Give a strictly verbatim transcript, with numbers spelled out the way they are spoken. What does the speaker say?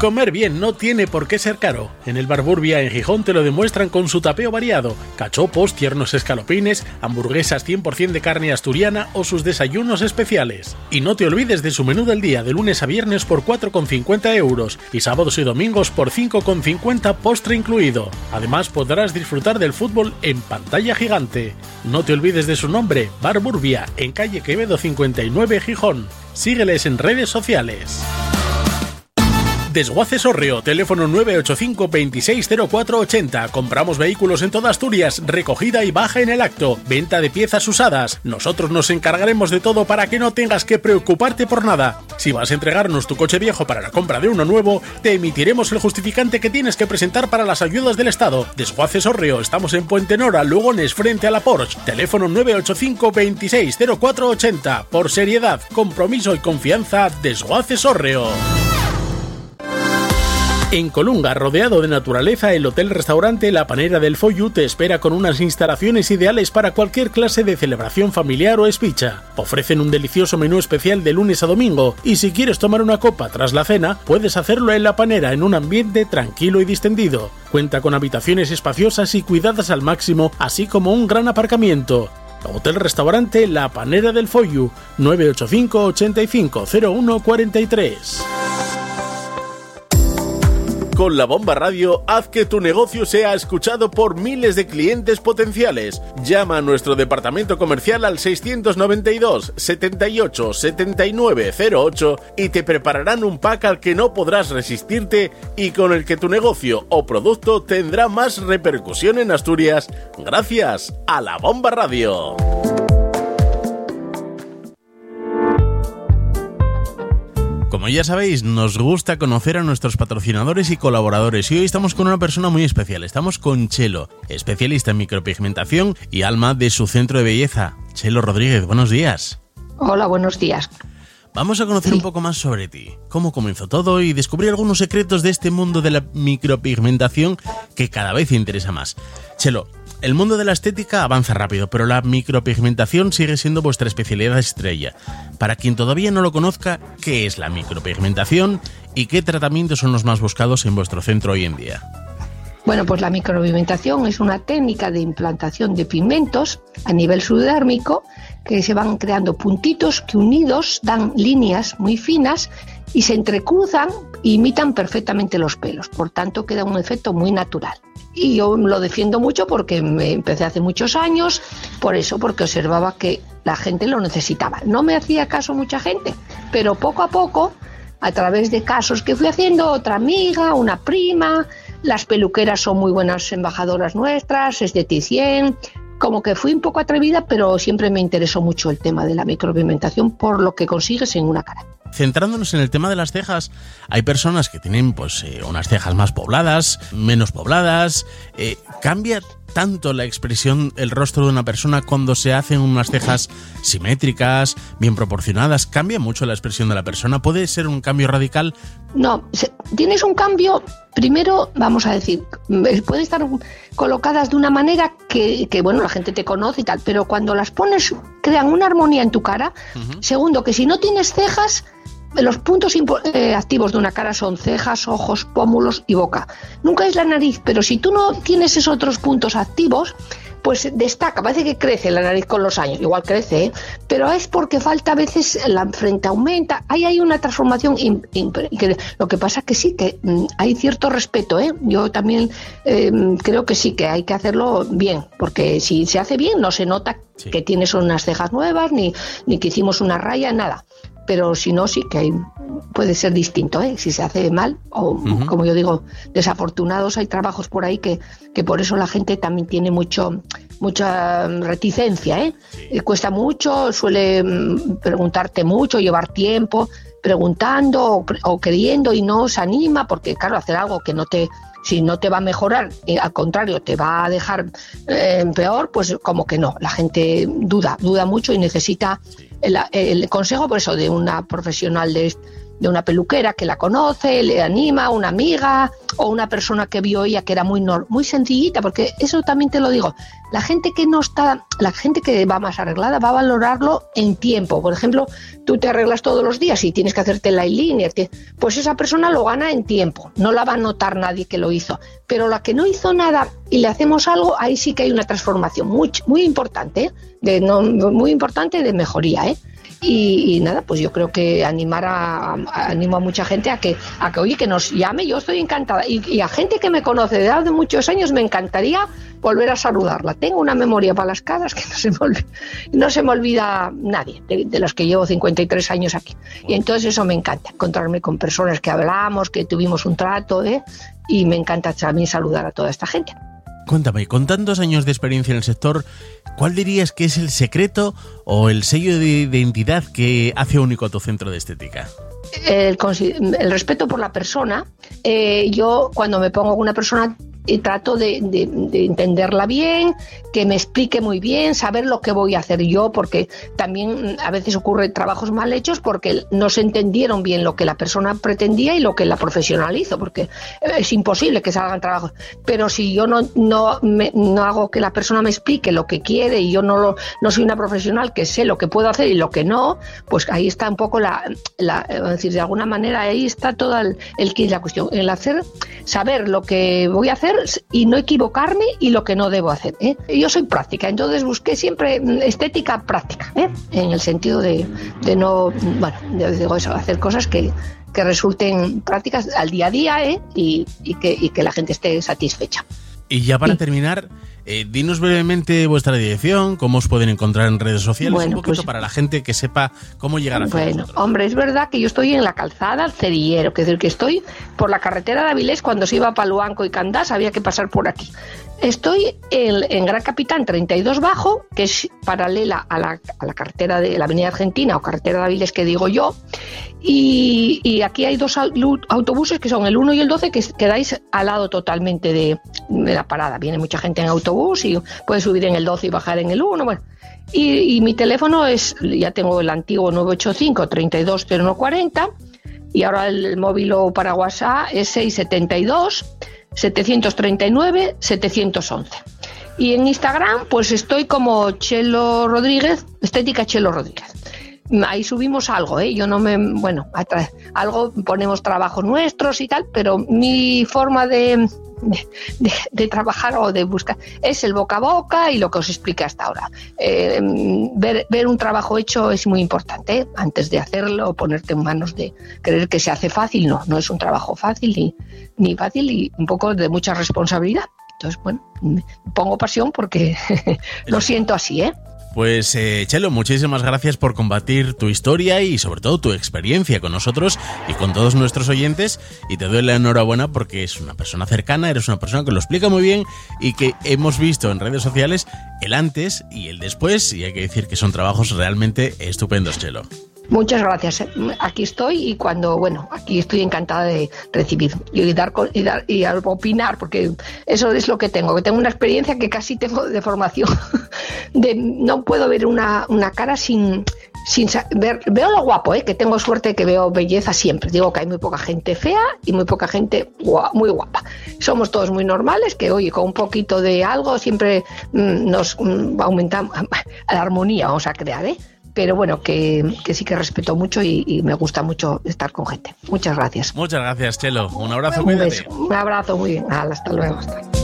Comer bien no tiene por qué ser caro. En el Bar Burbia en Gijón te lo demuestran con su tapeo variado. Cachopos, tiernos escalopines, hamburguesas cien por ciento de carne asturiana o sus desayunos especiales. Y no te olvides de su menú del día de lunes a viernes por cuatro con cincuenta euros y sábados y domingos por cinco con cincuenta postre incluido. Además podrás disfrutar del fútbol en pantalla gigante. No te olvides de su nombre, Bar Burbia, en calle Quevedo cincuenta y nueve, Gijón. Sígueles en redes sociales. Desguaces Orreo, teléfono nueve ocho cinco, veintiséis cero cuatro ochenta. Compramos vehículos en toda Asturias, recogida y baja en el acto, venta de piezas usadas. Nosotros nos encargaremos de todo para que no tengas que preocuparte por nada. Si vas a entregarnos tu coche viejo para la compra de uno nuevo, te emitiremos el justificante que tienes que presentar para las ayudas del Estado. Desguaces Orreo, estamos en Puente Nora, Lugones, frente a la Porsche. Teléfono nueve ocho cinco, veintiséis cero cuatro ochenta. Por seriedad, compromiso y confianza, Desguaces Orreo. En Colunga, rodeado de naturaleza, el hotel-restaurante La Panera del Follu te espera con unas instalaciones ideales para cualquier clase de celebración familiar o espicha. Ofrecen un delicioso menú especial de lunes a domingo y si quieres tomar una copa tras la cena, puedes hacerlo en La Panera en un ambiente tranquilo y distendido. Cuenta con habitaciones espaciosas y cuidadas al máximo, así como un gran aparcamiento. Hotel-restaurante La Panera del Follu, nueve ocho cinco, ochenta y cinco, cero uno cuarenta y tres. Con La Bomba Radio, haz que tu negocio sea escuchado por miles de clientes potenciales. Llama a nuestro departamento comercial al seiscientos noventa y dos, setenta y ocho, setenta y nueve cero ocho y te prepararán un pack al que no podrás resistirte y con el que tu negocio o producto tendrá más repercusión en Asturias gracias a La Bomba Radio. Como ya sabéis, nos gusta conocer a nuestros patrocinadores y colaboradores y hoy estamos con una persona muy especial. Estamos con Chelo, especialista en micropigmentación y alma de su centro de belleza. Chelo Rodríguez, buenos días. Hola, buenos días. Vamos a conocer sí. un poco más sobre ti, cómo comenzó todo y descubrir algunos secretos de este mundo de la micropigmentación que cada vez interesa más. Chelo, el mundo de la estética avanza rápido, pero la micropigmentación sigue siendo vuestra especialidad estrella. Para quien todavía no lo conozca, ¿qué es la micropigmentación y qué tratamientos son los más buscados en vuestro centro hoy en día? Bueno, pues la micropigmentación es una técnica de implantación de pigmentos a nivel subdérmico que se van creando puntitos que unidos dan líneas muy finas y se entrecruzan e imitan perfectamente los pelos. Por tanto, queda un efecto muy natural. Y yo lo defiendo mucho porque me empecé hace muchos años, por eso, porque observaba que la gente lo necesitaba. No me hacía caso mucha gente, pero poco a poco, a través de casos que fui haciendo, otra amiga, una prima, las peluqueras son muy buenas embajadoras nuestras, esteticien, como que fui un poco atrevida, pero siempre me interesó mucho el tema de la micropigmentación por lo que consigues en una cara. Centrándonos en el tema de las cejas, hay personas que tienen pues eh, unas cejas más pobladas, menos pobladas. Eh, ¿Cambia tanto la expresión, el rostro de una persona cuando se hacen unas cejas simétricas, bien proporcionadas? ¿Cambia mucho la expresión de la persona? ¿Puede ser un cambio radical? No, tienes un cambio, primero, vamos a decir, pueden estar colocadas de una manera que, que, bueno, la gente te conoce y tal, pero cuando las pones, crean una armonía en tu cara. Uh-huh. Segundo, que si no tienes cejas, los puntos impo- eh, activos de una cara son cejas, ojos, pómulos y boca. Nunca es la nariz, pero si tú no tienes esos otros puntos activos, pues destaca, parece que crece la nariz con los años, igual crece, ¿eh? Pero es porque falta a veces la frente aumenta, ahí hay una transformación, imp- imp- que, lo que pasa es que sí, que mm, hay cierto respeto, ¿eh? Yo también eh, creo que sí, que hay que hacerlo bien, porque si se hace bien no se nota sí. que tienes unas cejas nuevas, ni, ni que hicimos una raya, nada. Pero si no, sí que hay, puede ser distinto, ¿eh? Si se hace mal, o uh-huh. como yo digo, desafortunados, hay trabajos por ahí que, que por eso la gente también tiene mucho mucha reticencia, ¿eh? Sí. Cuesta mucho, suele preguntarte mucho, llevar tiempo preguntando o, o queriendo y no se anima, porque claro, hacer algo que no te... Si no te va a mejorar, eh, al contrario, te va a dejar eh, peor, pues como que no. La gente duda, duda mucho y necesita el, el consejo, por eso, de una profesional de, de una peluquera que la conoce, le anima, una amiga o una persona que vio ella que era muy, muy sencillita, porque eso también te lo digo, la gente que no está, la gente que va más arreglada va a valorarlo en tiempo. Por ejemplo, tú te arreglas todos los días y tienes que hacerte el eyeliner, pues esa persona lo gana en tiempo, no la va a notar nadie que lo hizo. Pero la que no hizo nada y le hacemos algo, ahí sí que hay una transformación muy, muy importante, ¿eh? de, no, muy importante de mejoría, ¿eh? Y, y nada, pues yo creo que animar a, a animo a mucha gente a que, a que oye, que nos llame, yo estoy encantada. Y, y a gente que me conoce de hace muchos años me encantaría volver a saludarla. Tengo una memoria para las caras que no se me olvida, no se me olvida nadie, de, de los que llevo cincuenta y tres años aquí. Y entonces eso me encanta, encontrarme con personas que hablamos, que tuvimos un trato, ¿eh? Y me encanta también saludar a toda esta gente. Cuéntame, con tantos años de experiencia en el sector, ¿cuál dirías que es el secreto o el sello de identidad que hace único a tu centro de estética? El, el respeto por la persona. Eh, yo cuando me pongo con una persona y trato de, de, de entenderla bien, que me explique muy bien, saber lo que voy a hacer yo, porque también a veces ocurre trabajos mal hechos porque no se entendieron bien lo que la persona pretendía y lo que la profesional hizo, porque es imposible que salgan trabajos. Pero si yo no no, me, no hago que la persona me explique lo que quiere y yo no lo, no soy una profesional que sé lo que puedo hacer y lo que no, pues ahí está un poco la, la es decir, de alguna manera ahí está toda el, el kit de la cuestión, el hacer, saber lo que voy a hacer y no equivocarme y lo que no debo hacer, ¿eh? Yo soy práctica, entonces busqué siempre estética práctica, ¿eh? En el sentido de, de no, bueno, digo eso, hacer cosas que, que resulten prácticas al día a día, ¿eh? y, y, que, y que la gente esté satisfecha. Y ya para sí. terminar, eh, dinos brevemente vuestra dirección, cómo os pueden encontrar en redes sociales, bueno, un poquito pues, para la gente que sepa cómo llegar a Bueno, vosotros. Hombre, es verdad que yo estoy en la calzada Cerillero, que es decir, que estoy por la carretera de Avilés. Cuando se iba a Paluanco y Candás había que pasar por aquí. Estoy en, en Gran Capitán treinta y dos Bajo, que es paralela a la, a la carretera de la Avenida Argentina o carretera de Avilés que digo yo, y, y aquí hay dos autobuses que son el uno y el doce, que quedáis al lado totalmente de, de la parada. Viene mucha gente en autobús y puedes subir en el doce y bajar en el uno, bueno. Y, y mi teléfono es, ya tengo el antiguo nueve ocho cinco, treinta y dos cero uno cuarenta, y ahora el, el móvil para WhatsApp es seis setenta y dos, setecientos treinta y nueve, setecientos once. Y en Instagram pues estoy como Chelo Rodríguez, Estética Chelo Rodríguez. Ahí subimos algo, ¿eh? Yo no me, bueno, algo ponemos trabajos nuestros y tal, pero mi forma de, de, de, de trabajar o de buscar es el boca a boca y lo que os expliqué hasta ahora. Eh, ver, ver un trabajo hecho es muy importante, ¿eh? Antes de hacerlo o ponerte en manos de creer que se hace fácil, no, no es un trabajo fácil ni, ni fácil y un poco de mucha responsabilidad. Entonces, bueno, pongo pasión porque lo siento así, ¿eh? Pues eh, Chelo, muchísimas gracias por compartir tu historia y sobre todo tu experiencia con nosotros y con todos nuestros oyentes, y te doy la enhorabuena porque es una persona cercana, eres una persona que lo explica muy bien y que hemos visto en redes sociales el antes y el después, y hay que decir que son trabajos realmente estupendos, Chelo. Muchas gracias. Aquí estoy y cuando, bueno, aquí estoy encantada de recibir y dar y, dar, y opinar, porque eso es lo que tengo, que tengo una experiencia que casi tengo de formación. De, no puedo ver una, una cara sin, sin ver, veo lo guapo, ¿eh? Que tengo suerte que veo belleza siempre. Digo que hay muy poca gente fea y muy poca gente guapa, muy guapa. Somos todos muy normales, que oye, con un poquito de algo siempre mmm, nos mmm, aumentamos la armonía, vamos a crear, ¿eh? Pero bueno, que, que sí que respeto mucho y, y me gusta mucho estar con gente. Muchas gracias. Muchas gracias, Chelo. Un abrazo, un cuídate. Beso, un abrazo, muy bien. Hasta luego. Hasta.